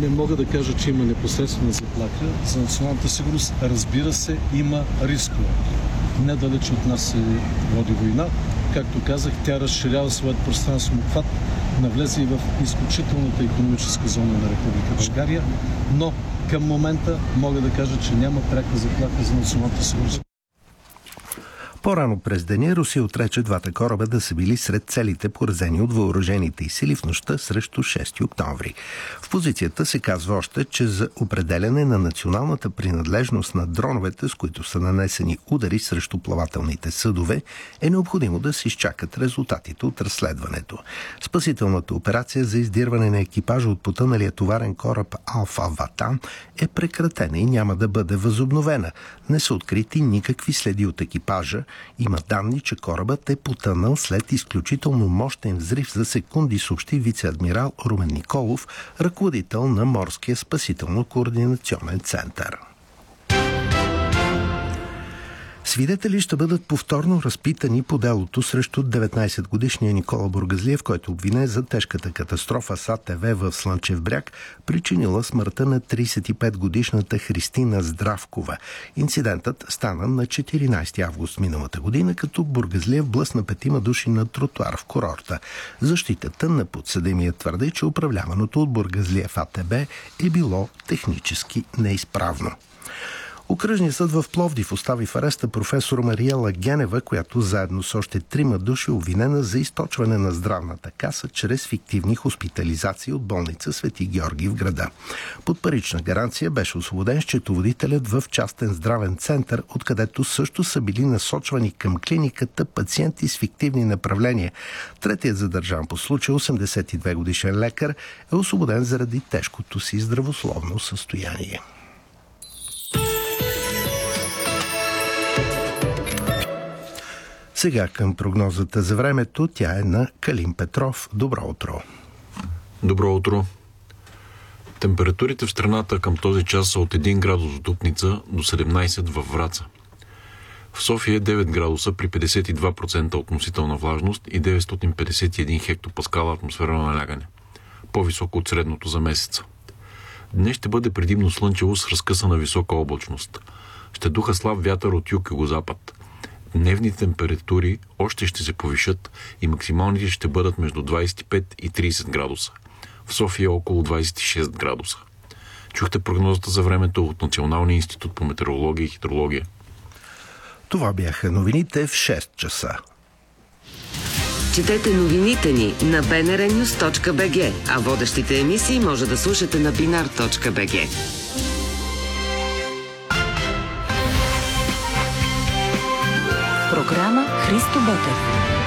Не мога да кажа, че има непосредствена заплаха за националната сигурност. Разбира се, има рискове. Недалеч от нас се води война. Както казах, тя разширява своят пространствен обхват, навлезе и в изключителната икономическа зона на Република България, но към момента мога да кажа, че няма пряка заплаха за националната сигурност. По-рано през деня Русия отрече двата кораба да са били сред целите, поразени от въоръжените й сили в нощта срещу 6 октомври. В позицията се казва още, че за определяне на националната принадлежност на дроновете, с които са нанесени удари срещу плавателните съдове, е необходимо да се изчакат резултатите от разследването. Спасителната операция за издирване на екипажа от потъналия товарен кораб Алфа Ватан е прекратена и няма да бъде възобновена. Не са открити никакви следи от екипажа. Има данни, че корабът е потънал след изключително мощен взрив за секунди, съобщи вице-адмирал Румен Николов, ръководител на Морския спасително-координационен център. Свидетели ще бъдат повторно разпитани по делото срещу 19-годишния Никола Бургазлиев, който обвинен за тежката катастрофа с АТВ в Слънчев бряг, причинила смъртта на 35-годишната Христина Здравкова. Инцидентът стана на 14 август миналата година, като Бургазлиев блъсна 5 души на тротуар в курорта. Защитата на подсъдимия твърди, че управляваното от Бургазлиев АТБ е било технически неизправно. Окръжният съд в Пловдив остави в ареста професор Мариела Генева, която заедно с още 3 души обвинена за източване на здравната каса чрез фиктивни хоспитализации от болница Свети Георги в града. Под парична гаранция беше освободен счетоводителят в частен здравен център, откъдето също са били насочвани към клиниката пациенти с фиктивни направления. Третият задържан по случая, 82 годишен лекар, е освободен заради тежкото си здравословно състояние. Сега към прогнозата за времето. Тя е на Калин Петров. Добро утро! Добро утро! Температурите в страната към този час са от 1 градус в Дупница до 17 във Враца. В София 9 градуса при 52% относителна влажност и 951 хектопаскала атмосферно налягане. По-високо от средното за месеца. Днес ще бъде предимно слънчево с разкъсана висока облачност. Ще духа слаб вятър от юг-югозапад. Дневните температури още ще се повишат и максималните ще бъдат между 25 и 30 градуса. В София около 26 градуса. Чухте прогнозата за времето от Националния институт по метеорология и хидрология. Това бяха новините в 6 часа. Четете новините ни на bnrnews.bg, а водещите емисии може да слушате на binar.bg. Програма Христо Ботев.